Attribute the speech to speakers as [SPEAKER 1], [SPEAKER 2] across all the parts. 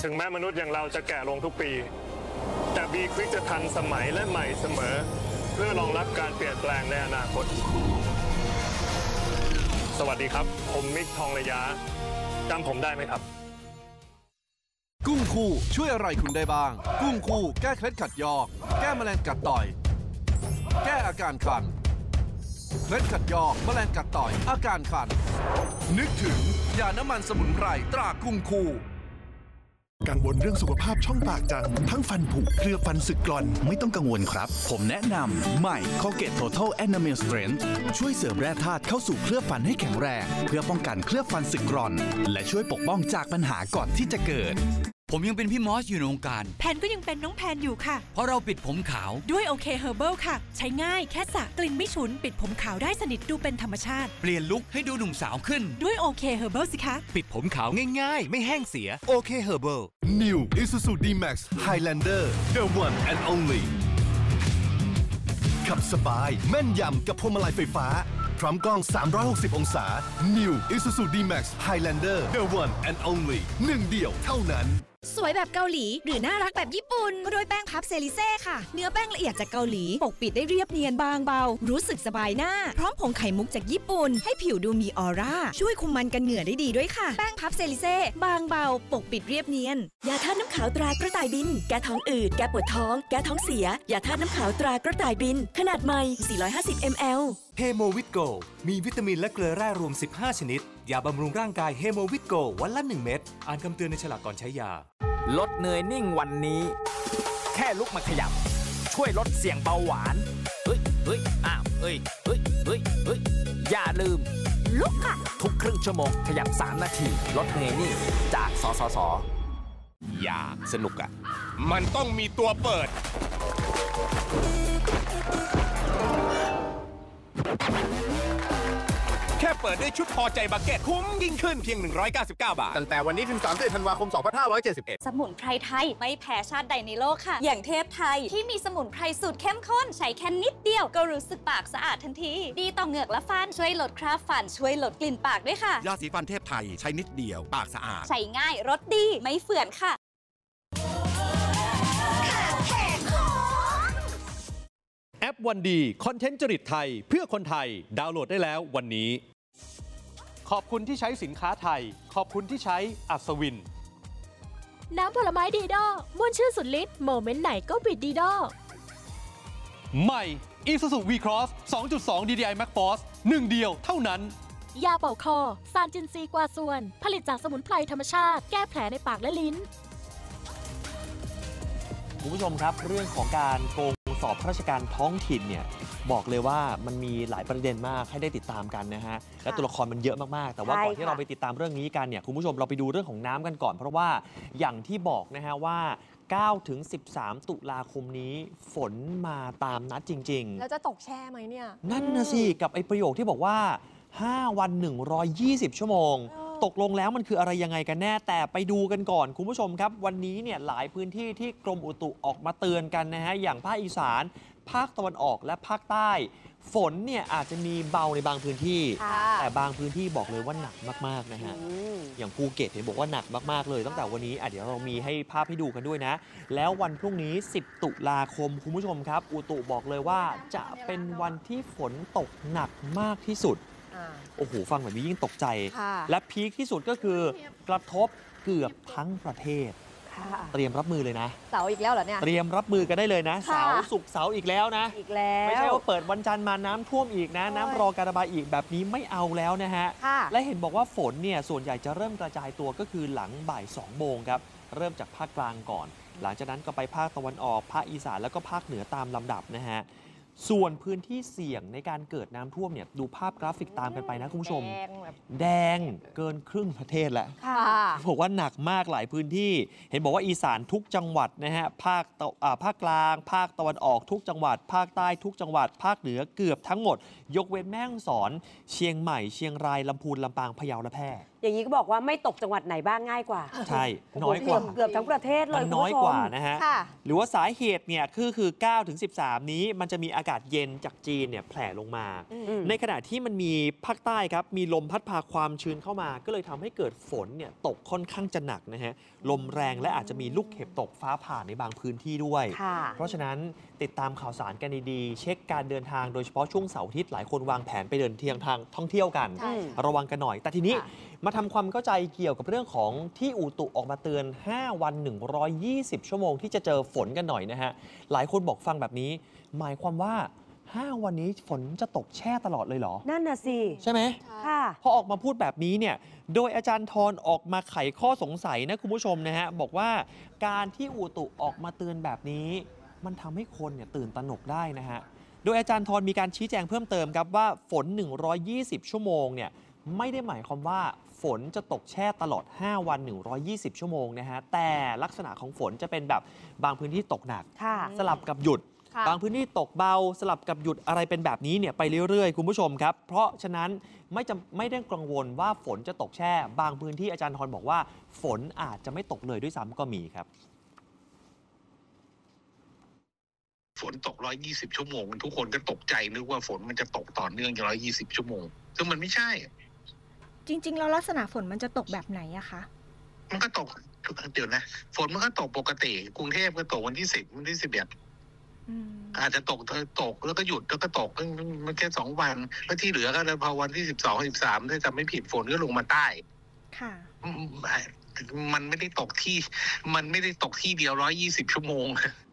[SPEAKER 1] ถึงแม้มนุษย์อย่างเราจะแก่ลงทุกปีแต่บีควิกจะทันสมัยและใหม่เสมอเพื่อรองรับการเปลี่ยนแปลงในอนาคตสวัสดีครับผมมิกทองระยะจำผมได้ไหมครับ
[SPEAKER 2] กุ้งคู่ช่วยอะไรคุณได้บ้างกุ้งคู่แก้เคล็ดขัดยอกแก้แมลงกัดต่อยแก้อาการคันเคล็ดขัดยอกแมลงกัดต่อยอาการคันนึกถึงยาน้ำมันสมุนไพรตรากุ้งคู่
[SPEAKER 3] กังวลเรื่องสุขภาพช่องปากจังทั้งฟันผุเคลือบฟันสึกกร่อนไม่ต้องกังวลครับผมแนะนำใหม่ Colgate Total Enamel Strength ช่วยเสริมแร่ธาตุเข้าสู่เคลือบฟันให้แข็งแรงเพื่อป้องกันเคลือบฟันสึกกร่อนและช่วยปกป้องจากปัญหาก่อนที่จะเกิด
[SPEAKER 4] ผมยังเป็นพี่มอสอยู่ในวงการ
[SPEAKER 5] แพนก็ยังเป็นน้องแพนอยู่ค่ะ
[SPEAKER 4] เพราะเราปิดผมขาว
[SPEAKER 5] ด้วยโอเคเฮอร์เบิลค่ะใช้ง่ายแค่สระกลิ่นไม่ฉุนปิดผมขาวได้สนิทดูเป็นธรรมชาติ
[SPEAKER 4] เปลี่ยนลุคให้ดูหนุ่มสาวขึ้น
[SPEAKER 5] ด้วยโอเคเฮอร์เบิลสิคะ
[SPEAKER 4] ปิดผมขาวง่ายๆไม่แห้งเสียโอเคเฮอร์เบิล
[SPEAKER 3] New Isuzu D-Max Highlander The One and Only ขับสบายแม่นยำกับพวงมาลัยไฟฟ้าพร้อมกล้อง360องศา New Isuzu D-Max Highlander The One and Only หนึ่งเดียวเท่านั้น
[SPEAKER 6] สวยแบบเกาหลีหรือน่ารักแบบญี่ปุ่นก็ด้วยแป้งพับเซริเซ่ค่ะเนื้อแป้งละเอียดจากเกาหลีปกปิดได้เรียบเนียนบางเบารู้สึกสบายหน้าพร้อมผงไข่มุกจากญี่ปุ่นให้ผิวดูมีออร่าช่วยคุมมันกันเหงื่อได้ดีด้วยค่ะแป้งพับเซริเซ่บางเบาปกปิดเรียบเนียน
[SPEAKER 7] ยาธาตุน้ำขาวตรากระต่ายบินแก้ท้องอืดแก้ปวดท้องแก้ท้องเสียยาธาตุน้ำขาวตรากระต่ายบินขนาดใหม่450 ml
[SPEAKER 8] เฮโมวิตโกมีวิตามินและเกลือแร่รวม15ชนิดยาบำรุงร่างกายเฮโมวิตโกวันละ1เม็ดอ่านคำเตือนในฉลากก่อนใช้ยา
[SPEAKER 9] ลดเหนื่อยนิ่งวันนี้แค่ลุกมาขยับช่วยลดเสี่ยงเบาหวานอย่าลืมลุกค่ะทุกครึ่งชั่วโมงขยับ3นาทีลดเหนื่อยนิ่งจากสสส.อยากสนุกอ่ะมันต้องมีตัวเปิดแค่เปิดด้วยชุดพอใจบักเก็ตคุ้มยิ่งขึ้นเพียง199 บาทตั้งแต่วันนี้ถึง31 ธันวาคม 2571
[SPEAKER 10] สมุนไพรไทยไม่แพ้ชาติใดในโลกค่ะอย่างเทพไทยที่มีสมุนไพรสูตรเข้มข้นใช้แค่นิดเดียวก็รู้สึกปากสะอาดทันทีดีต่อเหงือกและฟันช่วยลดคราบฟันช่วยลดกลิ่นปากด้วยค่ะ
[SPEAKER 11] ยาสีฟันเทพไทยใช้นิดเดียวปากสะอาด
[SPEAKER 10] ใช้ง่ายรสดีไม่เฝื่อนค่ะ
[SPEAKER 12] แอปวันดีคอนเทนต์จริตไทยเพื่อคนไทยดาวน์โหลดได้แล้ววันนี้ขอบคุณที่ใช้สินค้าไทยขอบคุณที่ใช้อัศวิน
[SPEAKER 13] น้ำผลไม้ดีดอม่วนชื่นสุดฤทธิ์โมเมนต์ไหนก็บิดดีดอ
[SPEAKER 12] ใหม่ Isuzu V-Cross 2.2 DDI Max Force หนึ่งเดียวเท่านั้น
[SPEAKER 13] ยาเป่าคอซานจินซีกวาส่วนผลิตจากสมุนไพรธรรมชาติแก้แผลในปากและลิ้น
[SPEAKER 14] คุณผู้ชมครับเรื่องของการโกงสอบข้าราชการท้องถิ่นเนี่ยบอกเลยว่ามันมีหลายประเด็นมากให้ได้ติดตามกันนะฮะและตัวละครมันเยอะมากๆแต่ว่าก่อนที่เราไปติดตามเรื่องนี้กันเนี่ยคุณผู้ชมเราไปดูเรื่องของน้ำกันก่อนเพราะว่าอย่างที่บอกนะฮะว่า9 ถึง 13 ตุลาคมนี้ฝนมาตามนัดจริงๆ
[SPEAKER 15] แล้วจะตกแช่ไหมเนี่ย
[SPEAKER 14] นั่นนะสิกับไอ้ประโยคที่บอกว่า5 วัน 120 ชั่วโมงตกลงแล้วมันคืออะไรยังไงกันแน่แต่ไปดูกันก่อนคุณผู้ชมครับวันนี้เนี่ยหลายพื้นที่ที่กรมอุตุออกมาเตือนกันนะฮะอย่างภาคอีสานภาคตะวันออกและภาคใต้ฝนเนี่ยอาจจะมีเบาในบางพื้นที่แต่บางพื้นที่บอกเลยว่าหนักมากๆนะฮะอย่างภูเก็ตเห็นบอกว่าหนักมากๆเลยตั้งแต่วันนี้เดี๋ยวเรามีให้ภาพให้ดูกันด้วยนะแล้ววันพรุ่งนี้10 ตุลาคมคุณผู้ชมครับอุตุบอกเลยว่าจะเป็นวันที่ฝนตกหนักมากที่สุดโอ้โหฟังแบบนี้ยิ่งตกใจและพีคที่สุดก็คือกระทบเกือบทั้งประเทศเตรียมรับมือเลยนะ
[SPEAKER 15] เสาอีกแล้วเหรอเนี่ย
[SPEAKER 14] เตรียมรับมือกันได้เลยนะเสาศุกร์เสาอีกแล้วนะ
[SPEAKER 15] อีกแล้ว
[SPEAKER 14] ไม่ใช่ว่าเปิดวันจันทร์มาน้ำท่วมอีกนะน้ำรอการระบายอีกแบบนี้ไม่เอาแล้วนะฮะและเห็นบอกว่าฝนเนี่ยส่วนใหญ่จะเริ่มกระจายตัวก็คือหลังบ่าย2 โมงครับเริ่มจากภาคกลางก่อนหลังจากนั้นก็ไปภาคตะวันออกภาคอีสานแล้วก็ภาคเหนือตามลำดับนะฮะส่วนพื้นที่เสี่ยงในการเกิดน้ำท่วมเนี่ยดูภาพกราฟิกตามกันไปนะคุณผู้ชมแดงเกินครึ่งประเทศแล้วบอกว่าหนักมากหลายพื้นที่เห็นบอกว่าอีสานทุกจังหวัดนะฮะภาคกลางภาคตะวันออกทุกจังหวัดภาคใต้ทุกจังหวัดภาคเหนือเกือบทั้งหมดยกเว้นแม่ฮ่องสอนเชียงใหม่เชียงรายลำพูนลำปางพะเยาและแพร่
[SPEAKER 15] อย่างนี้ก็บอกว่าไม่ตกจังหวัดไหนบ้างง่ายกว่า
[SPEAKER 14] ใช่น้อยกว่า
[SPEAKER 15] เกือบทั้งประเทศเลย
[SPEAKER 14] มันน้อยกว่านะฮะ
[SPEAKER 15] ค่ะ
[SPEAKER 14] หรือว่าสาเหตุเนี่ยคือ9 ถึง 13 นี้มันจะมีอากาศเย็นจากจีนเนี่ยแผ่ลงมาในขณะที่มันมีภาคใต้ครับมีลมพัดพาความชื้นเข้ามาก็เลยทำให้เกิดฝนเนี่ยตกค่อนข้างจะหนักนะฮะลมแรงและอาจจะมีลูกเห็บตกฟ้าผ่าในบางพื้นที่ด้วยเพราะฉะนั้นติดตามข่าวสารกันดีๆเช็คการเดินทางโดยเฉพาะช่วงเสาร์อาทิตย์หลายคนวางแผนไปเดินทางท่องเที่ยวกันระวังกันหน่อยแต่ทีนี้มาทำความเข้าใจเกี่ยวกับเรื่องของที่อุตุออกมาเตือน5 วัน 120 ชั่วโมงที่จะเจอฝนกันหน่อยนะฮะหลายคนบอกฟังแบบนี้หมายความว่า5 วันนี้ฝนจะตกแช่ตลอดเลยเหรอ
[SPEAKER 15] นั่นน่ะสิ
[SPEAKER 14] ใช่ไหม
[SPEAKER 15] ค่ะ
[SPEAKER 14] พอออกมาพูดแบบนี้เนี่ยโดยอาจารย์ธรออกมาไขข้อสงสัยนะคุณผู้ชมนะฮะบอกว่าการที่อุตุออกมาเตือนแบบนี้มันทำให้คนเนี่ยตื่นตระหนกได้นะฮะโดยอาจารย์ธรมีการชี้แจงเพิ่มเติมครับว่าฝน120 ชั่วโมงเนี่ยไม่ได้หมายความว่าฝนจะตกแช่ตลอด5 วัน120 ชั่วโมงนะฮะแต่ลักษณะของฝนจะเป็นแบบบางพื้นที่ตกหนักสลับกับหยุดบางพื้นที่ตกเบาสลับกับหยุดอะไรเป็นแบบนี้เนี่ยไปเรื่อยๆคุณผู้ชมครับเพราะฉะนั้นไม่ได้กังวลว่าฝนจะตกแช่บางพื้นที่อาจารย์ธรบอกว่าฝนอาจจะไม่ตกเลยด้วยซ้ำก็มีครับ
[SPEAKER 16] ฝนตก120 ชั่วโมงทุกคนก็ตกใจนึกว่าฝนมันจะตกต่อเนื่อง120 ชั่วโมงซึ่งมันไม่ใช่
[SPEAKER 17] จริงๆแล้วลักษณะฝนมันจะตกแบบไหนอะคะ
[SPEAKER 16] มันก็ตกเดี๋ยวนะฝนมันก็ตกปกติกรุงเทพก็ตกวันที่10 วันที่11อาจจะตกแล้วก็หยุดแล้วก็ตกมันแค่2 วันแล้วที่เหลือก็พอวันที่12 13ถ้าจำไม่ผิดฝนก็ลงมาใต้
[SPEAKER 17] ค่ะ
[SPEAKER 16] มันไม่ได้ตกที่เดียว120 ชั่วโมง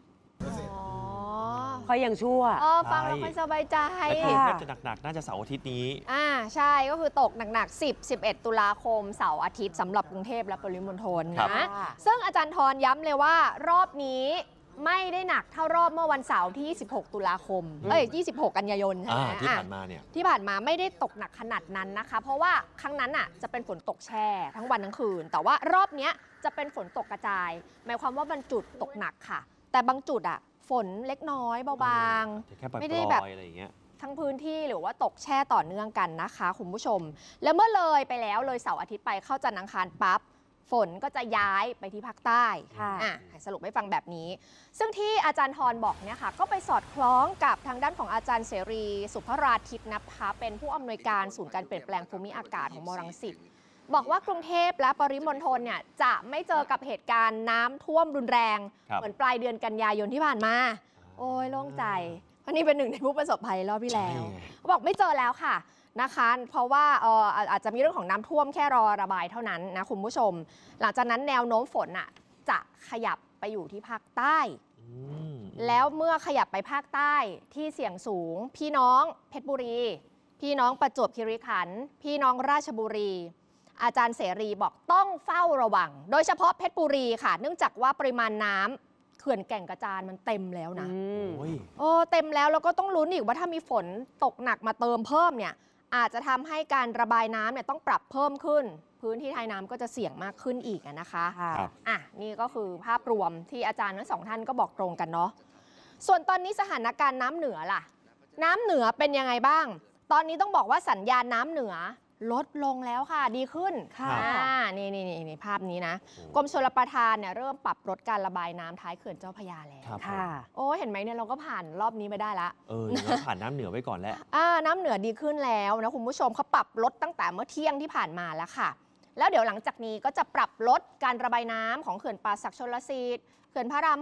[SPEAKER 15] เขายังชั่ว
[SPEAKER 18] ฟังแล้วค่อยสบายใจ
[SPEAKER 14] แต่กรุงเทพจะหนักๆน่าจะเสาร์อาทิตย์นี้
[SPEAKER 18] ใช่ก็คือตกหนักๆ10-11 ตุลาคมเสาร์อาทิตย์สำหรับกรุงเทพและปริมณฑลนะซึ่งอาจารย์ธรย้ำเลยว่ารอบนี้ไม่ได้หนักเท่ารอบเมื่อวันเสาร์ที่26 ตุลาคม26 กันยายนใช่ไหม
[SPEAKER 14] ที่ผ่านมาเนี่ย
[SPEAKER 18] ที่ผ่านมาไม่ได้ตกหนักขนาดนั้นนะคะเพราะว่าครั้งนั้นจะเป็นฝนตกแช่ทั้งวันทั้งคืนแต่ว่ารอบนี้จะเป็นฝนตกกระจายหมายความว่าบางจุดตกหนักค่ะแต่บางจุดฝนเล็กน้อยเบาๆไม่ได้แบบทั้งพื้นที่หรือว่าตกแช่ต่อเนื่องกันนะคะคุณผู้ชมแล้วเมื่อเลยไปแล้วเลยเสาร์อาทิตย์ไปเข้าจันทร์อังคารปั๊บฝนก็จะย้ายไปที่ภาคใต้สรุปให้ฟังแบบนี้ซึ่งที่อาจารย์ธรบอกเนี่ยค่ะก็ไปสอดคล้องกับทางด้านของอาจารย์เสรีสุภราทิพย์นะคะเป็นผู้อำนวยการศูนย์การเปลี่ยนแปลงภูมิอากาศของมรังสิตบอกว่ากรุงเทพและปริมณฑลเนี่ยจะไม่เจอกับเหตุการณ์น้ำท่วมรุนแรงเหมือนปลายเดือนกันยายนที่ผ่านมาโอ้ยโล่งใจเพราะนี่เป็นหนึ่งในผู้ประสบภัยรอบที่แล้วบอกไม่เจอแล้วค่ะนะคะเพราะว่าอาจจะมีเรื่องของน้ำท่วมแค่รอระบายเท่านั้นนะคุณผู้ชมหลังจากนั้นแนวโน้มฝนจะขยับไปอยู่ที่ภาคใต้แล้วเมื่อขยับไปภาคใต้ที่เสี่ยงสูงพี่น้องเพชรบุรีพี่น้องประจวบคีรีขันธ์พี่น้องราชบุรีอาจารย์เสรีบอกต้องเฝ้าระวังโดยเฉพาะเพชรบุรีค่ะเนื่องจากว่าปริมาณน้ำเขื่อนแก่งกระจานมันเต็มแล้วนะเต็มแล้วก็ต้องลุ้นอีกว่าถ้ามีฝนตกหนักมาเติมเพิ่มเนี่ยอาจจะทำให้การระบายน้ำเนี่ยต้องปรับเพิ่มขึ้นพื้นที่ท้ายน้ำก็จะเสี่ยงมากขึ้นอีกนะคะนี่ก็คือภาพรวมที่อาจารย์ทั้งสองท่านก็บอกตรงกันเนาะส่วนตอนนี้สถานการณ์น้ำเหนือล่ะน้ำเหนือเป็นยังไงบ้างตอนนี้ต้องบอกว่าสัญญาณน้ำเหนือลดลงแล้วค่ะดีขึ้นนี่ภาพนี้นะกรมชลประทานเนี่ยเริ่มปรับลดการระบายน้ำท้ายเขื่อนเจ้าพระยาแล้วค่ะโอ้เห็นไหมเนี่ยเราก็ผ่านรอบนี้ไปได้ละ
[SPEAKER 14] เราผ่านน้ำเหนือไว้ก่อนแล้ว
[SPEAKER 18] น้ำเหนือดีขึ้นแล้วนะคุณผู้ชมเขาปรับลดตั้งแต่เมื่อเที่ยงที่ผ่านมาแล้วค่ะแล้วเดี๋ยวหลังจากนี้ก็จะปรับลดการระบายน้ำของเขื่อนป่าสักชลสิทธิ์เขื่อนพระราม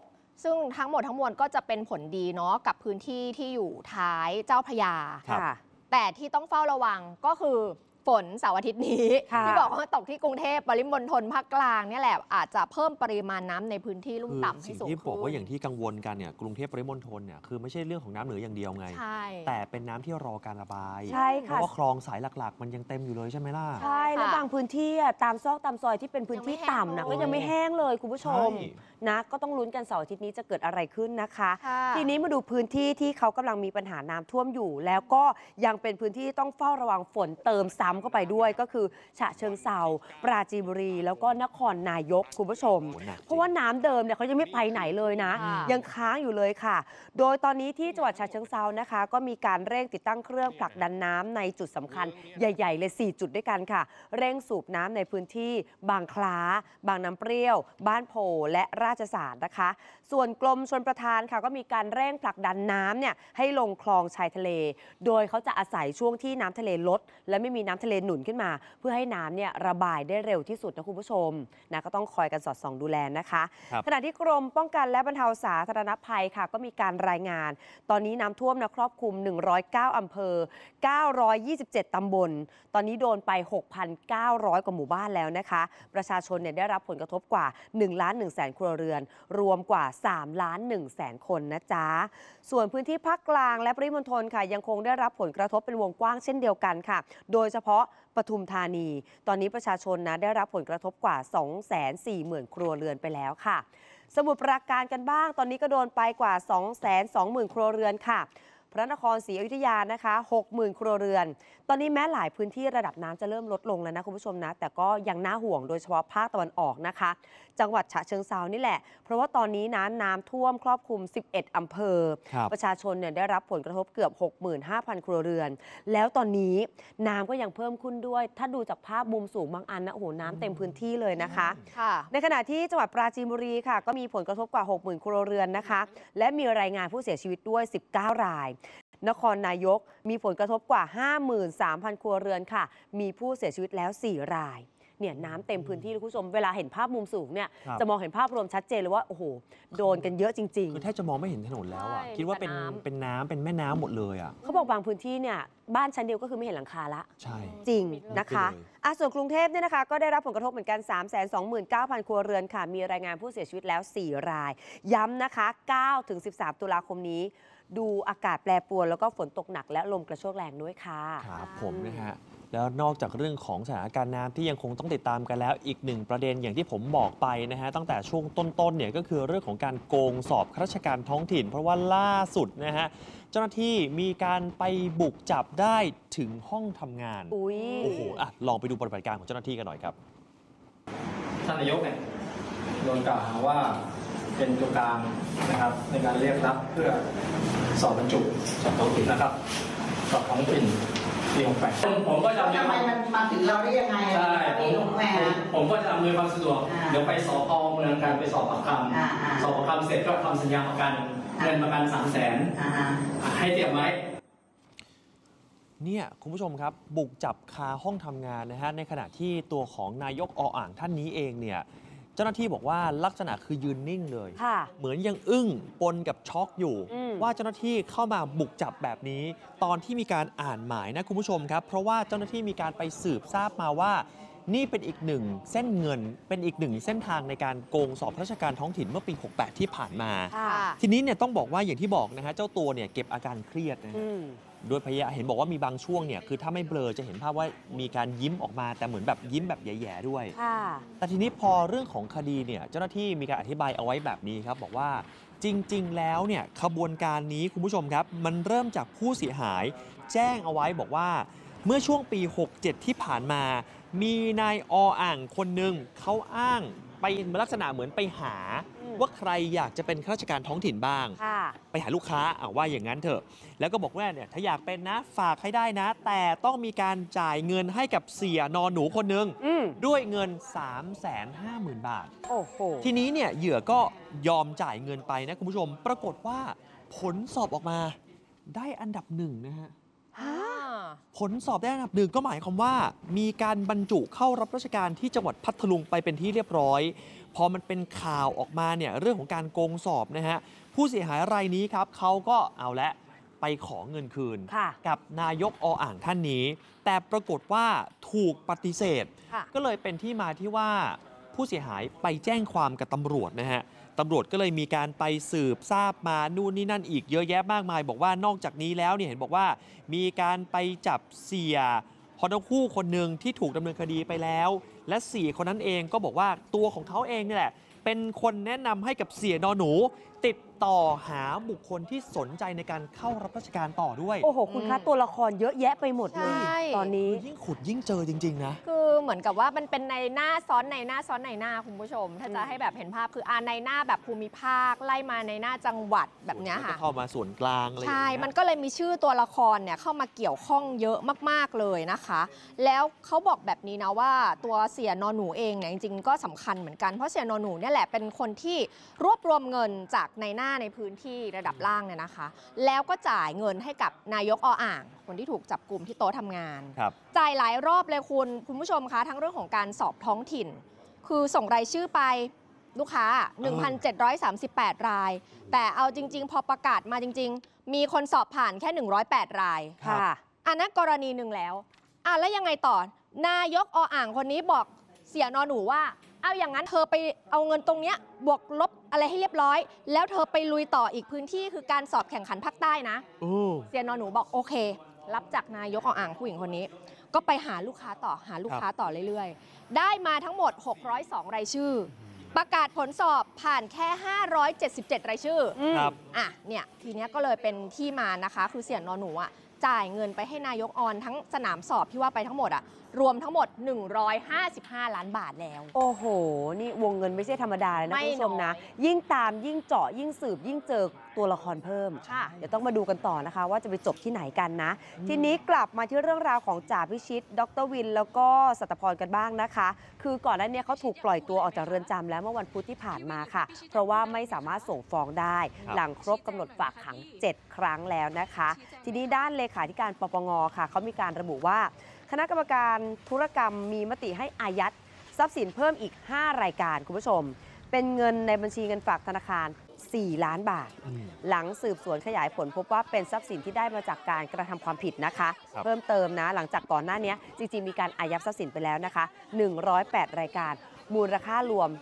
[SPEAKER 18] 6ซึ่งทั้งหมดทั้งมวลก็จะเป็นผลดีเนาะกับพื้นที่ที่อยู่ท้ายเจ้าพระยาแต่ที่ต้องเฝ้าระวังก็คือฝนเสาร์อาทิตย์นี้ที่บอกว่าตกที่กรุงเทพปริมณฑลภาคกลางนี่แหละอาจจะเพิ่มปริมาณน้ำในพื้นที่ลุ่มต่ำให้สูงขึ้น
[SPEAKER 14] ที่บอกว่าอย่างที่กังวลกันเนี่ยกรุงเทพปริมณฑลเนี่ยคือไม่ใช่เรื่องของน้ำเหนืออย่างเดียวไงแต่เป็นน้ำที่รอการระบายเพราะว่าคลองสายหลักๆมันยังเต็มอยู่เลยใช่ไหมล่ะ
[SPEAKER 15] ใช่แล้วบางพื้นที่ตามซอกตามซอยที่เป็นพื้นที่ต่ำนะก็ยังไม่แห้งเลยคุณผู้ชมนะก็ต้องลุ้นกันเสาร์อาทิตย์นี้จะเกิดอะไรขึ้นนะคะทีนี้มาดูพื้นที่ที่เขากำลังมีปัญหาน้ำท่วมอยู่แล้วก็ยังเป็นพื้นที่ต้องเฝ้าระวังฝนเติมซ้ำเข้าไปด้วยก็คือฉะเชิงเทราปราจีนบุรีแล้วก็นครนายกคุณผู้ชมเพราะว่าน้ำเดิมเนี่ยเขายังไม่ไปไหนเลยนะยังค้างอยู่เลยค่ะโดยตอนนี้ที่จังหวัดฉะเชิงเทรานะคะก็มีการเร่งติดตั้งเครื่องผลักดันน้ำในจุดสำคัญใหญ่ๆเลย4จุดด้วยกันค่ะเร่งสูบน้ำในพื้นที่บางคล้าบางน้ำเปรี้ยวบ้านโพและราชสารนะคะส่วนกรมชลประทานค่ะก็มีการเร่งผลักดันน้ำเนี่ยให้ลงคลองชายทะเลโดยเขาจะอาศัยช่วงที่น้ำทะเลลดและไม่มีน้ำทะเลหนุนขึ้นมาเพื่อให้น้ำเนี่ยระบายได้เร็วที่สุดนะคุณผู้ชมนะก็ต้องคอยกันสอดส่องดูแลนะคะขณะที่กรมป้องกันและบรรเทาสาธารณภัยค่ะก็มีการรายงานตอนนี้น้ำท่วมนะครอบคลุม109อำเภอ927ตำบลตอนนี้โดนไป 6,900 กว่าหมู่บ้านแล้วนะคะประชาชนเนี่ยได้รับผลกระทบกว่า 1,100,000 ครัวเรือนรวมกว่า 3,100,000 คนนะจ๊ะส่วนพื้นที่ภาคกลางและปริมณฑลค่ะยังคงได้รับผลกระทบเป็นวงกว้างเช่นเดียวกันค่ะโดยเฉพาะปทุมธานีตอนนี้ประชาชนนะได้รับผลกระทบกว่า 240,000 ครัวเรือนไปแล้วค่ะสมุทรปราการกันบ้างตอนนี้ก็โดนไปกว่า 220,000 ครัวเรือนค่ะพระนครศรีอยุธยานะคะ 60,000 ครัวเรือนตอนนี้แม้หลายพื้นที่ระดับน้ำจะเริ่มลดลงแล้วนะคุณผู้ชมนะแต่ก็ยังน่าห่วงโดยเฉพาะภาคตะวันออกนะคะจังหวัดฉะเชิงเทรานี่แหละเพราะว่าตอนนี้น้ำท่วมครอบคลุม11อำเภอประชาชนเนี่ยได้รับผลกระทบเกือบ 65,000 ครัวเรือนแล้วตอนนี้น้ำก็ยังเพิ่มขึ้นด้วยถ้าดูจากภาพมุมสูงบางอันนะโอ้โหน้ำเต็มพื้นที่เลยนะคะในขณะที่จังหวัดปราจีนบุรีค่ะก็มีผลกระทบกว่า 60,000 ครัวเรือนนะคะและมีรายงานผู้เสียชีวิตด้วย19 รายนครนายกมีผลกระทบกว่า 53,000 ครัวเรือนค่ะมีผู้เสียชีวิตแล้ว4 รายเนี่ยน้ำเต็มพื้นที่คุณผู้ชมเวลาเห็นภาพมุมสูงเนี่ยจะมองเห็นภาพรวมชัดเจนเลยว่าโอ้โหโดนกันเยอะจริงๆ
[SPEAKER 14] คือแทบจะมองไม่เห็นถนนแล้วอ่ะคิดว่าเป็นน้ำเป็นแม่น้ำหมดเลยอ่ะ
[SPEAKER 15] เขาบอกบางพื้นที่เนี่ยบ้านชั้นเดียวก็คือไม่เห็นหลังคาละ
[SPEAKER 14] ใช่
[SPEAKER 15] จริงนะคะส่วนกรุงเทพเนี่ยนะคะก็ได้รับผลกระทบเหมือนกัน 329,000 ครัวเรือนค่ะมีรายงานผู้เสียชีวิตแล้ว4 รายย้ำนะคะ 9-13 ตุลาคมนี้ดูอากาศแปรปรวนแล้วก็ฝนตกหนักและลมกระโชกแรงด้วยค่ะ
[SPEAKER 14] ครับผมนะฮะแล้วนอกจากเรื่องของสถานการณ์น้ำที่ยังคงต้องติดตามกันแล้วอีกหนึ่งประเด็นอย่างที่ผมบอกไปนะฮะตั้งแต่ช่วงต้นๆเนี่ยก็คือเรื่องของการโกงสอบข้าราชการท้องถิ่นเพราะว่าล่าสุดนะฮะเจ้าหน้าที่มีการไปบุกจับได้ถึงห้องทำงานโอ้โหลองไปดูปฏิบัติการของเจ้าหน้าที่กันหน่อยครับ
[SPEAKER 19] ท่านนายกเนี่ยโดนกล่าวหาว่าเป็นตัวกลางนะครับในการเรียกรับเพื่อสอบบรรจุสอบท้องถิ่นนะครับสอบท้องถิ่นปี68ผมก็จะ
[SPEAKER 20] ทำไมมันมาถึงเราได้ยังไง
[SPEAKER 19] ใช่ผมก็จะอำนวยความสะดวกเดี๋ยวไปสพเมืองการไปสอบปากคำสอบปากคำเสร็จก็ทำสัญญาประกันเงินประกัน300,000ให้เตรียมไว้
[SPEAKER 14] เนี่ยคุณผู้ชมครับบุกจับคาห้องทำงานนะฮะในขณะที่ตัวของนายกอ่างท่านนี้เองเนี่ยเจ้าหน้าที่บอกว่าลักษณะคือยืนนิ่งเลยเหมือนยังอึ้งปนกับช็อกอยู่ว่าเจ้าหน้าที่เข้ามาบุกจับแบบนี้ตอนที่มีการอ่านหมายนะคุณผู้ชมครับเพราะว่าเจ้าหน้าที่มีการไปสืบทราบมาว่านี่เป็นอีกหนึ่งเส้นเงินเป็นอีกหนึ่งเส้นทางในการโกงสอบราชการท้องถิ่นเมื่อปี68ที่ผ่านมาทีนี้เนี่ยต้องบอกว่าอย่างที่บอกนะฮะเจ้าตัวเนี่ยเก็บอาการเครียดนะโดยพยาเห็นบอกว่ามีบางช่วงเนี่ยคือถ้าไม่เบลอจะเห็นภาพว่ามีการยิ้มออกมาแต่เหมือนแบบยิ้มแบบแย่ๆด้วยแต่ทีนี้พอเรื่องของคดีเนี่ยเจ้าหน้าที่มีการอธิบายเอาไว้แบบนี้ครับบอกว่าจริงๆแล้วเนี่ยขบวนการนี้คุณผู้ชมครับมันเริ่มจากผู้เสียหายแจ้งเอาไว้บอกว่าเมื่อช่วงปี67ที่ผ่านมามีนายอ่างคนหนึ่งเขาอ้างไปลักษณะเหมือนไปหาว่าใครอยากจะเป็นข้าราชการท้องถิ่นบ้างไปหาลูกค้าว่าอย่างนั้นเถอะแล้วก็บอกว่าเนี่ยถ้าอยากเป็นนะฝากให้ได้นะแต่ต้องมีการจ่ายเงินให้กับเสียนอนหนูคนหนึ่งด้วยเงิน 350,000 บาททีนี้เนี่ยเหยื่อก็ยอมจ่ายเงินไปนะคุณผู้ชมปรากฏว่าผลสอบออกมาได้อันดับ1นะฮะผลสอบได้อันดับ1ก็หมายความว่ามีการบรรจุเข้ารับราชการที่จังหวัดพัทลุงไปเป็นที่เรียบร้อยพอมันเป็นข่าวออกมาเนี่ยเรื่องของการโกงสอบนะฮะผู้เสียหายรายนี้ครับเขาก็เอาละไปขอเงินคืนกับนายกอ่างท่านนี้แต่ปรากฏว่าถูกปฏิเสธก็เลยเป็นที่มาที่ว่าผู้เสียหายไปแจ้งความกับตำรวจนะฮะตำรวจก็เลยมีการไปสืบทราบมานู่นนี่นั่นอีกเยอะแยะมากมายบอกว่านอกจากนี้แล้วเนี่ยเห็นบอกว่ามีการไปจับเสียฮอนคูคนหนึ่งที่ถูกดำเนินคดีไปแล้วและ4คนนั้นเองก็บอกว่าตัวของเขาเองนี่แหละเป็นคนแนะนำให้กับเสียนอหนูติดต่อหาบุคคลที่สนใจในการเข้ารับราชการต่อด้วย
[SPEAKER 15] โอ้โหคุณคะตัวละครเยอะแยะไปหมดเลย
[SPEAKER 18] ใช่
[SPEAKER 15] ตอนนี้
[SPEAKER 14] ยิ่งขุดยิ่งเจอจริงๆนะ
[SPEAKER 18] คือเหมือนกับว่ามันเป็นในหน้าซ้อนในหน้าซ้อนในหน้าคุณผู้ชม ถ้าจะให้แบบเห็นภาพคือในหน้าแบบภูมิภาคไล่มาในหน้าจังหวัดแบบเนี้ยค่ะ
[SPEAKER 14] เข้ามาส่วนกลางอะไรอย่าง
[SPEAKER 18] ใช่
[SPEAKER 14] เงี้ย
[SPEAKER 18] มันก็เลยมีชื่อตัวละครเนี่ยเข้ามาเกี่ยวข้องเยอะมากๆเลยนะคะ แล้วเขาบอกแบบนี้นะว่าตัวเสียนอหนูเองเนี่ยจริงๆก็สำคัญเหมือนกันเพราะเสียนอหนูเนี่ยแหละเป็นคนที่รวบรวมเงินจากในหน้าในพื้นที่ระดับล่างเนี่ยนะคะ แล้วก็จ่ายเงินให้กับนายกอ่างคนที่ถูกจับกลุ่มที่โต๊ะทำงาน จ่ายหลายรอบเลยคุณผู้ชมคะทั้งเรื่องของการสอบท้องถิ่น คือส่งรายชื่อไปลูกค้า 1,738 ราย แต่เอาจริงๆพอประกาศมาจริงๆมีคนสอบผ่านแค่108 รายค่ะอันนั้นกรณีหนึ่งแล้วแล้วยังไงต่อนายกอ่างคนนี้บอกเสียนอหนูว่าเอาอย่างนั้นเธอไปเอาเงินตรงเนี้ยบวกลบอะไรให้เรียบร้อยแล้วเธอไปลุยต่ออีกพื้นที่คือการสอบแข่งขันภาคใต้นะเสียนอหนูบอกโอเครับจากนายกอ่างผู้หญิงคนนี้ก็ไปหาลูกค้าต่อเรื่อยๆได้มาทั้งหมด602รายชื่อประกาศผลสอบผ่านแค่577รายชื่อเนี่ยทีเนี้ยก็เลยเป็นที่มานะคะคือเสียนอหนูจ่ายเงินไปให้นายกทั้งสนามสอบที่ว่าไปทั้งหมดรวมทั้งหมด155 ล้านบาทแล้ว
[SPEAKER 15] โอ้โหนี่วงเงินไม่ใช่ธรรมดาเลยนะคุณผู้ชมนะยิ่งตามยิ่งเจาะยิ่งสืบยิ่งเจอตัวละครเพิ่มเดี๋ยวต้องมาดูกันต่อนะคะว่าจะไปจบที่ไหนกันนะทีนี้กลับมาที่เรื่องราวของจ่าพิชิตดร.วินแล้วก็สัตพรกันบ้างนะคะคือก่อนหน้านี้เขาถูกปล่อยตัวออกจากเรือนจำแล้วเมื่อวันพุธที่ผ่านมาค่ะเพราะว่าไม่สามารถส่งฟ้องได้หลังครบกำหนดฝากขัง7 ครั้งแล้วนะคะทีนี้ด้านเลขาธิการปปงค่ะเขามีการระบุว่าคณะกรรมการธุรกรรมมีมติให้อายัดทรัพย์สินเพิ่มอีก5รายการคุณผู้ชมเป็นเงินในบัญชีเงินฝากธนาคาร4 ล้านบาทหลังสืบสวนขยายผลพบว่าเป็นทรัพย์สินที่ได้มาจากการกระทำความผิดนะคะเพิ่มเติมนะหลังจากก่อนหน้านี้จริงๆมีการอายัดทรัพย์สินไปแล้วนะคะ108รายการมูลค่ารวม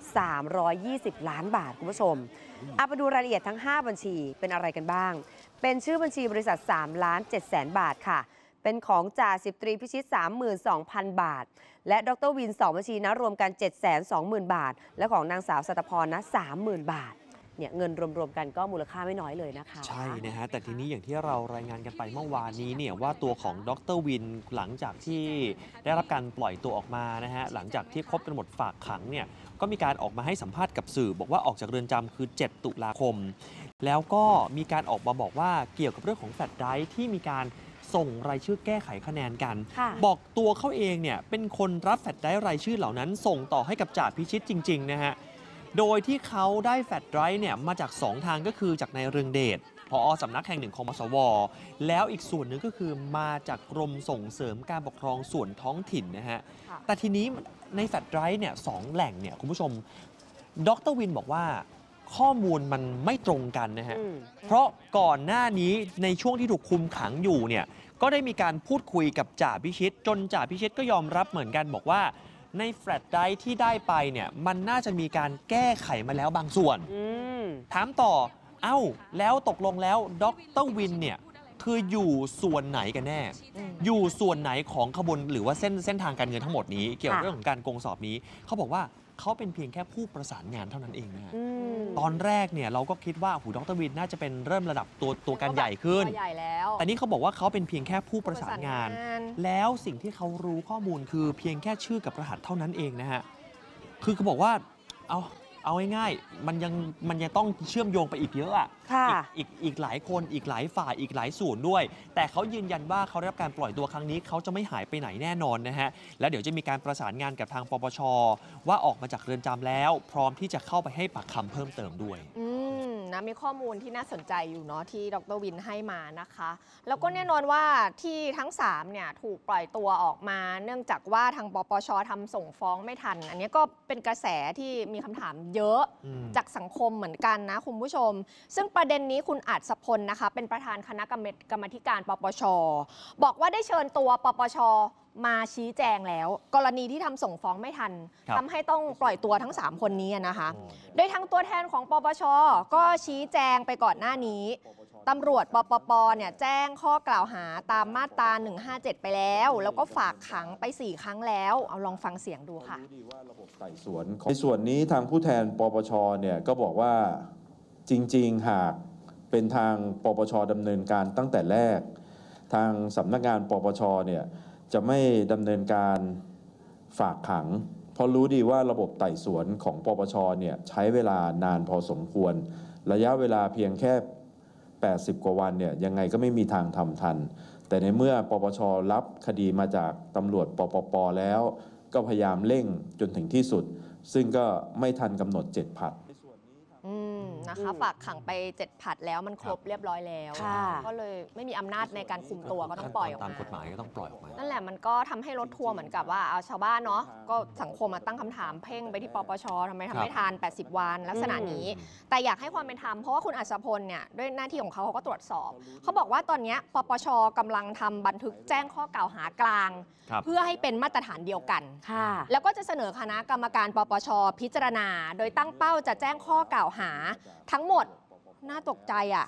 [SPEAKER 15] 320 ล้านบาทคุณผู้ชมไปดูรายละเอียดทั้ง5บัญชีเป็นอะไรกันบ้างเป็นชื่อบัญชีบริษัท3,700,000 บาทค่ะเป็นของจ่า10 ตรีพิชิต 32,000 บาทและดร.วิน2บัญชีนะรวมกัน 720,000 บาทและของนางสาวสัตพรนะ 30,000 บาทเนี่ยเงินรวมๆกันก็มูลค่าไม่น้อยเลยนะคะ
[SPEAKER 14] ใช่นะฮะแต่ทีนี้อย่างที่เรารายงานกันไปเมื่อวานนี้เนี่ยว่าตัวของดร.วินหลังจากที่ได้รับการปล่อยตัวออกมานะฮะหลังจากที่ครบกำหนดฝากขังเนี่ยก็มีการออกมาให้สัมภาษณ์กับสื่อบอกว่าออกจากเรือนจำคือ7 ตุลาคมแล้วก็มีการออกมาบอกว่าเกี่ยวกับเรื่องของแฟลชไดรฟ์ที่มีการส่งรายชื่อแก้ไขคะแนนกันบอกตัวเขาเองเนี่ยเป็นคนรับแฟลชไดรฟ์รายชื่อเหล่านั้นส่งต่อให้กับจ่าพิชิตจริงๆนะฮะโดยที่เขาได้แฟลชไดรฟ์เนี่ยมาจาก2 ทางก็คือจากนายเรืองเดชผอ.สำนักแห่งหนึ่งของมสว.แล้วอีกส่วนหนึ่งก็คือมาจากกรมส่งเสริมการปกครองส่วนท้องถิ่นนะฮะแต่ทีนี้ในแฟลชไดรฟ์เนี่ย2 แหล่งเนี่ยคุณผู้ชมดร.วินบอกว่าข้อมูลมันไม่ตรงกันนะฮะเพราะก่อนหน้านี้ในช่วงที่ถูกคุมขังอยู่เนี่ยก็ได้มีการพูดคุยกับจ่าพิชิตจนจ่าพิชิตก็ยอมรับเหมือนกันบอกว่าในแฟลชไดรฟ์ที่ได้ไปเนี่ยมันน่าจะมีการแก้ไขมาแล้วบางส่วนถามต่อแล้วตกลงแล้วดร.วินเนี่ยคืออยู่ส่วนไหนกันแน่อยู่ส่วนไหนของขบวนหรือว่าเส้นทางการเงินทั้งหมดนี้เกี่ยวกับเรื่องของการโกงสอบนี้เขาบอกว่าเขาเป็นเพียงแค่ผู้ประสานงานเท่านั้นเองนะตอนแรกเนี่ยเราก็คิดว่าดร.วินน่าจะเป็นเริ่มระดับตัวการใหญ่ขึ้นแต่นี่เขาบอกว่าเขาเป็นเพียงแค่ผู้ประสานงานแล้วสิ่งที่เขารู้ข้อมูลคือเพียงแค่ชื่อกับรหัสเท่านั้นเองนะฮะคือเขาบอกว่าเอาง่ายๆมันยังต้องเชื่อมโยงไปอีกเยอะอ่ะอีกหลายคนอีกหลายฝ่ายอีกหลายส่วนด้วยแต่เขายืนยันว่าเขาได้รับการปล่อยตัวครั้งนี้เขาจะไม่หายไปไหนแน่นอนนะฮะแล้วเดี๋ยวจะมีการประสานงานกับทางปปช.ว่าออกมาจากเรือนจำแล้วพร้อมที่จะเข้าไปให้ปากคำเพิ่มเติมด้วย
[SPEAKER 18] นะมีข้อมูลที่น่าสนใจอยู่เนาะที่ดร.วินให้มานะคะแล้วก็แน่นอนว่าที่ทั้ง3เนี่ยถูกปล่อยตัวออกมาเนื่องจากว่าทางปปช.ทำส่งฟ้องไม่ทันอันนี้ก็เป็นกระแสที่มีคำถามเยอะจากสังคมเหมือนกันนะคุณผู้ชมซึ่งประเด็นนี้คุณอัศพลนะคะเป็นประธานคณะกรรมการปปช.บอกว่าได้เชิญตัวปปช.มาชี้แจงแล้วกรณีที่ทำส่งฟ้องไม่ทันทำให้ต้องปล่อยตัวทั้ง3คนนี้นะคะโดยทางตัวแทนของปปช.ก็ชี้แจงไปก่อนหน้านี้ตำรวจปปเนี่ยแจ้งข้อกล่าวหาตามมาตรา157ไปแล้วก็ฝากขังไป4 ครั้งแล้วเอาลองฟังเสียงดูค่ะ
[SPEAKER 21] ในส่วนนี้ทางผู้แทนปปช.เนี่ยก็บอกว่าจจริงๆหากเป็นทางปปชดำเนินการตั้งแต่แรกทางสำนักงานปปชเนี่ยจะไม่ดำเนินการฝากขังเพราะรู้ดีว่าระบบไต่สวนของปปชเนี่ยใช้เวลานานพอสมควรระยะเวลาเพียงแค่80 กว่าวันเนี่ยยังไงก็ไม่มีทางทำทันแต่ในเมื่อปปชรับคดีมาจากตำรวจปปแล้วก็พยายามเร่งจนถึงที่สุดซึ่งก็ไม่ทันกำหนด7 ผลัด
[SPEAKER 18] นะคะฝากขังไป7 ผลัดแล้วมันครบเรียบร้อยแล้วก็เลยไม่มีอำนาจในการคุมตัวก็ต้องปล่อยออกมาตาม
[SPEAKER 14] กฎหมายก็ต้องปล่อยออกมา
[SPEAKER 18] นั่นแหละมันก็ทำให้รถทัวร์เหมือนกับว่าเอาชาวบ้านเนาะก็สังคมมาตั้งคำถามเพ่งไปที่ปปชทำไมทำไม่ทัน80 วันลักษณะนี้แต่อยากให้ความเป็นธรรมเพราะว่าคุณอัศพลเนี่ยด้วยหน้าที่ของเขาก็ตรวจสอบเขาบอกว่าตอนนี้ปปชกำลังทำบันทึกแจ้งข้อกล่าวหากลางเพื่อให้เป็นมาตรฐานเดียวกันแล้วก็จะเสนอคณะกรรมการปปชพิจารณาโดยตั้งเป้าจะแจ้งข้อกล่าวหาทั้งหมดน่าตกใจอ่ะ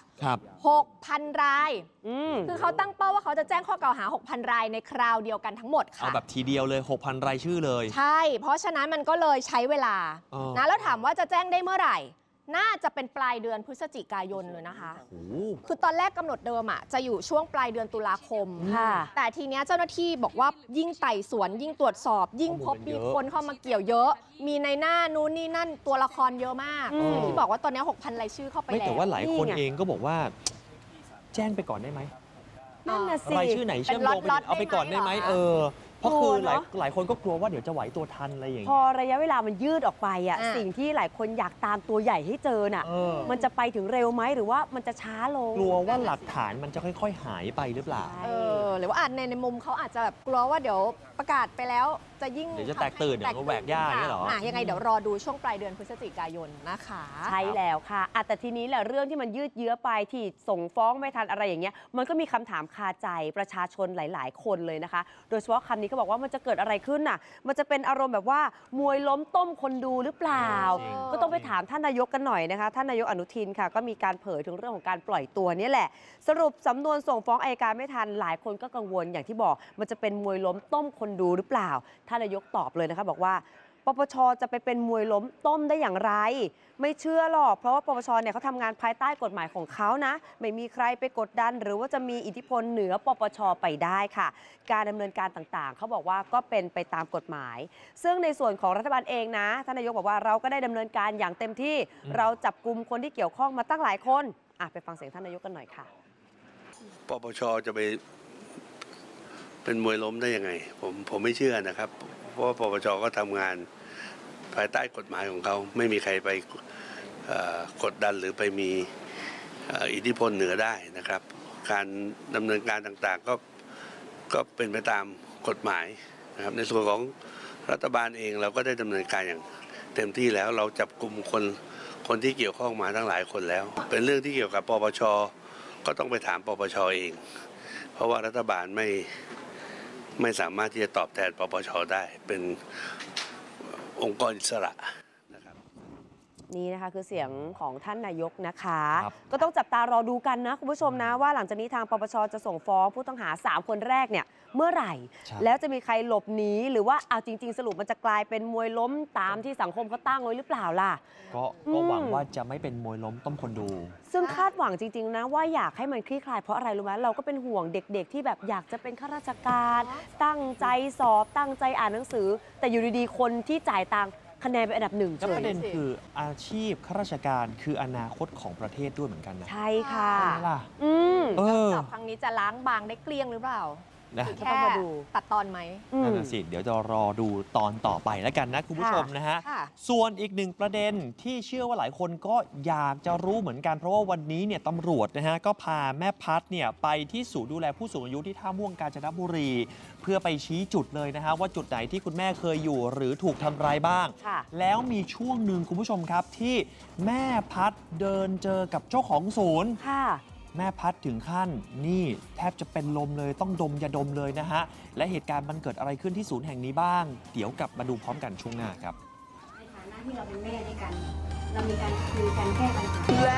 [SPEAKER 18] 6,000 รายคือเขาตั้งเป้าว่าเขาจะแจ้งข้อกล่าวหา 6,000 รายในคราวเดียวกันทั้งหมดค่ะ
[SPEAKER 14] เอาแบบทีเดียวเลย 6,000 รายชื่อเลย
[SPEAKER 18] ใช่เพราะฉะนั้นมันก็เลยใช้เวลานะแล้วถามว่าจะแจ้งได้เมื่อไหร่น่าจะเป็นปลายเดือนพฤศจิกายนเลยนะคะคือตอนแรกกำหนดเดิมอ่ะจะอยู่ช่วงปลายเดือนตุลาคมแต่ทีเนี้ยเจ้าหน้าที่บอกว่ายิ่งไต่สวนยิ่งตรวจสอบยิ่งพบมีคนเข้ามาเกี่ยวเยอะมีในหน้านู้นนี่นั่นตัวละครเยอะมากที่บอกว่าตอนนี้ 6,000 รายชื่อเข้าไปแล้ว
[SPEAKER 14] แต่ว่าหลายคนเองก็บอกว่าแจ้งไปก่อนได้ไหม
[SPEAKER 15] นั่นน่ะสิ
[SPEAKER 14] รายชื่อไหนเชื่อมโยงไปเอาไปก่อนได้ไหมเพราะคือหลายคนก็กลัวว่าเดี๋ยวจะไหวตัวทันอะไรอย่างเงี้ย
[SPEAKER 15] พอระยะเวลามันยืดออกไปอ่ะสิ่งที่หลายคนอยากตามตัวใหญ่ให้เจอน่ะมันจะไปถึงเร็วไหมหรือว่ามันจะช้าลง
[SPEAKER 14] กลัวว่าหลักฐานมันจะค่อยๆหายไปหรือเปล่า
[SPEAKER 18] หรือว่าอาจในมุมเขาอาจจะแบบกลัวว่าเดี๋ยวประกาศไปแล้วจะยิ่ง
[SPEAKER 14] เดี๋ยวจะแตกตื่นเดี๋ยวก็แหวกย่าอย่างนี้หรอ
[SPEAKER 18] ยังไงเดี๋ยวรอดูช่วงปลายเดือนพฤศจิกายนนะคะ
[SPEAKER 15] ใช่แล้วค่ะแต่ทีนี้แหละเรื่องที่มันยืดเยื้อไปที่ส่งฟ้องไม่ทันอะไรอย่างเงี้ยมันก็มีคำถามคาใจประชาชนหลายๆคนเลยนะคะโดยเฉพาะคำนี้เขาบอกว่ามันจะเกิดอะไรขึ้นน่ะมันจะเป็นอารมณ์แบบว่ามวยล้มต้มคนดูหรือเปล่าก็ต้องไปถามท่านนายกกันหน่อยนะคะท่านนายกอนุทินค่ะก็มีการเผยถึงเรื่องของการปล่อยตัวนี่แหละสรุปสำนวนส่งฟ้องอัยการไม่ทันหลายคนก็กังวลอย่างที่บอกมันจะเป็นมวยล้มต้มคนดูหรือเปล่าท่านนายกตอบเลยนะคะบอกว่าปปชจะไปเป็นมวยล้มต้มได้อย่างไรไม่เชื่อหรอกเพราะว่าปปชเนี่ยเขาทำงานภายใต้กฎหมายของเขานะไม่มีใครไปกดดันหรือว่าจะมีอิทธิพลเหนือปปชไปได้ค่ะการดำเนินการต่างๆเขาบอกว่าก็เป็นไปตามกฎหมายซึ่งในส่วนของรัฐบาลเองนะท่านนายกบอกว่าเราก็ได้ดำเนินการอย่างเต็มที่เราจับกลุ่มคนที่เกี่ยวข้องมาตั้งหลายคนไปฟังเสียงท่านนายกกันหน่อยค่ะ
[SPEAKER 22] ปปชจะไปเป็นมวยล้มได้ยังไงผมไม่เชื่อนะครับเพราะว่าปปชก็ทำงานภายใต้กฎหมายของเขาไม่มีใครไปกดดันหรือไปมีอิทธิพลเหนือได้นะครับการดำเนินการต่างๆก็เป็นไปตามกฎหมายนะครับในส่วนของรัฐบาลเองเราก็ได้ดำเนินการอย่างเต็มที่แล้วเราจับกลุ่มคนที่เกี่ยวข้องมาทั้งหลายคนแล้วเป็นเรื่องที่เกี่ยวกับปปชก็ต้องไปถามปปชเองเพราะว่ารัฐบาลไม่สามารถที่จะตอบแทนปปชได้เป็นองค์กรอิสระนะครับ
[SPEAKER 15] นี่นะคะคือเสียงของท่านนายกนะคะก็ต้องจับตารอดูกันนะคุณผู้ชมนะว่าหลังจากนี้ทางปปชจะส่งฟ้องผู้ต้องหา3 คนแรกเนี่ยเมื่อไหร่แล้วจะมีใครหลบหนีหรือว่าเอาจริงๆสรุปมันจะกลายเป็นมวยล้มตามที่สังคมเขาตั้งไว้หรือเปล่าล่ะ
[SPEAKER 14] ก็หวังว่าจะไม่เป็นมวยล้มต้มคนดู
[SPEAKER 15] ซึ่งคาดหวังจริงๆนะว่าอยากให้มันคลี่คลายเพราะอะไรรู้ไหมเราก็เป็นห่วงเด็กๆที่แบบอยากจะเป็นข้าราชการตั้งใจสอบตั้งใจอ่านหนังสือแต่อยู่ดีๆคนที่จ่ายตังค์คะแนนเป็นอันดับ1
[SPEAKER 14] แล้วประเด็นคืออาชีพข้าราชการคืออนาคตของประเทศด้วยเหมือนกันนะ
[SPEAKER 15] ใช่ค่ะ
[SPEAKER 18] สอบครั้งนี้จะล้างบางได้เกลี้ยงหรือเปล่าแค่ตัดตอนไหม
[SPEAKER 14] นั่นสิเดี๋ยวจะรอดูตอนต่อไปแล้วกันนะคุณผู้ชมนะฮะส่วนอีกหนึ่งประเด็นที่เชื่อว่าหลายคนก็อยากจะรู้เหมือนกันเพราะว่าวันนี้เนี่ยตำรวจนะฮะก็พาแม่พัดเนี่ยไปที่ศูนย์ดูแลผู้สูงอายุที่ท่าม่วงกาญจนบุรีเพื่อไปชี้จุดเลยนะฮะว่าจุดไหนที่คุณแม่เคยอยู่หรือถูกทำร้ายบ้างแล้วมีช่วงหนึ่งคุณผู้ชมครับที่แม่พัดเดินเจอกับเจ้าของศูนย์แม่พัดถึงขั้นนี่แทบจะเป็นลมเลยต้องดมยาดมเลยนะฮะและเหตุการณ์มันเกิดอะไรขึ้นที่ศูนย์แห่งนี้บ้างเดี๋ยวกลับมาดูพร้อมกันช่วงหน้าครับ
[SPEAKER 23] ในฐานะที่เราเป็นแม่ด้วยกันเรามีการคุยกันแก้ปัญหา